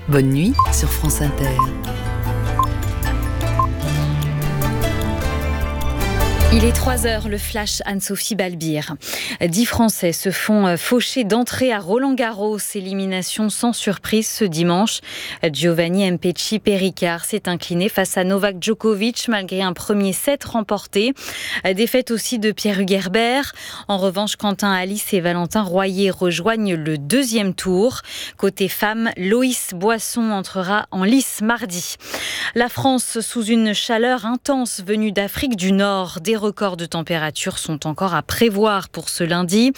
Bonne nuit sur France Inter. Il est 3h, le flash Anne-Sophie Balbir. 10 Français se font faucher d'entrée à Roland-Garros. Élimination sans surprise ce dimanche. Giovanni Mpetshi Perricard s'est incliné face à Novak Djokovic malgré un premier set remporté. Défaite aussi de Pierre Hugerbert. En revanche, Quentin Halys et Valentin Royer rejoignent le deuxième tour. Côté femmes, Loïs Boisson entrera en lice mardi. La France sous une chaleur intense venue d'Afrique du Nord. Des records de température sont encore à prévoir pour ce lundi.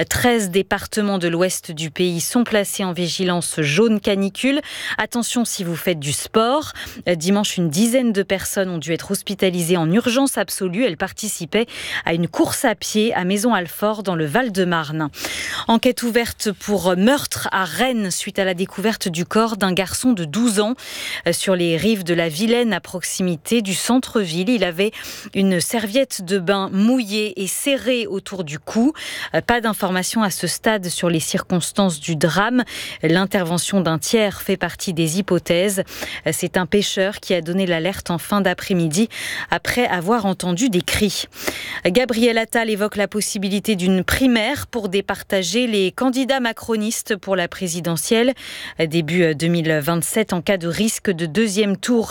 13 départements de l'ouest du pays sont placés en vigilance jaune canicule. Attention si vous faites du sport. Dimanche, une dizaine de personnes ont dû être hospitalisées en urgence absolue. Elles participaient à une course à pied à Maison-Alfort dans le Val-de-Marne. Enquête ouverte pour meurtre à Rennes suite à la découverte du corps d'un garçon de 12 ans sur les rives de la Vilaine à proximité du centre-ville. Il avait une serviette de bain mouillée et serrée autour du cou. Pas d'informations à ce stade sur les circonstances du drame. L'intervention d'un tiers fait partie des hypothèses. C'est un pêcheur qui a donné l'alerte en fin d'après-midi après avoir entendu des cris. Gabriel Attal évoque la possibilité d'une primaire pour départager les candidats macronistes pour la présidentielle début 2027 en cas de risque de deuxième tour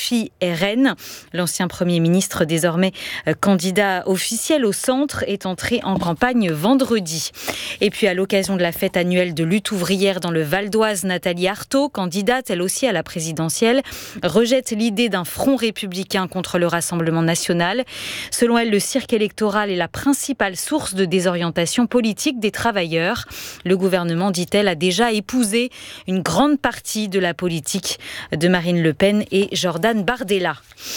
LFI-RN. L'ancien Premier ministre, désormais candidat officiel au centre, est entré en campagne vendredi. Et puis à l'occasion de la fête annuelle de lutte ouvrière dans le Val d'Oise, Nathalie Arthaud, candidate elle aussi à la présidentielle, rejette l'idée d'un front républicain contre le Rassemblement national. Selon elle, le cirque électoral est la principale source de désorientation politique des travailleurs. Le gouvernement, dit-elle, a déjà épousé une grande partie de la politique de Marine Le Pen et Jordan Bardella.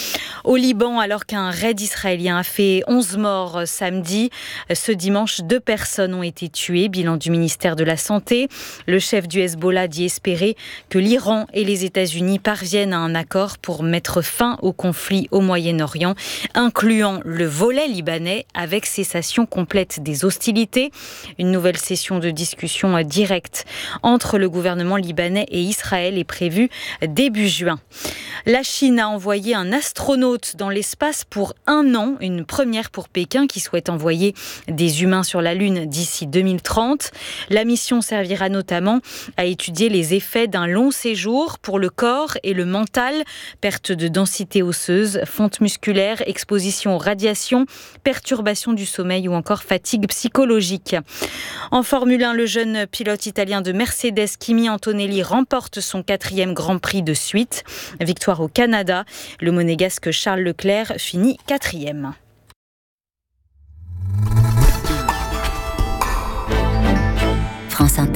Au Liban, alors qu'un raid israélien a fait 11 morts samedi, ce dimanche, 2 personnes ont été tuées. Bilan du ministère de la Santé. Le chef du Hezbollah dit espérer que l'Iran et les États-Unis parviennent à un accord pour mettre fin au conflit au Moyen-Orient, incluant le volet libanais avec cessation complète des hostilités. Une nouvelle session de discussion directe entre le gouvernement libanais et Israël est prévue début juin. La Chine a envoyé un astronaute dans l'espace pour 1 an, une première pour Pékin qui souhaite envoyer des humains sur la Lune d'ici 2030. La mission servira notamment à étudier les effets d'un long séjour pour le corps et le mental, perte de densité osseuse, fonte musculaire, exposition aux radiations, perturbation du sommeil ou encore fatigue psychologique. En Formule 1, le jeune pilote italien de Mercedes, Kimi Antonelli, remporte son 4e Grand Prix de suite. Victoire au Canada. Le monégasque Charles Leclerc finit 4e. France Inter.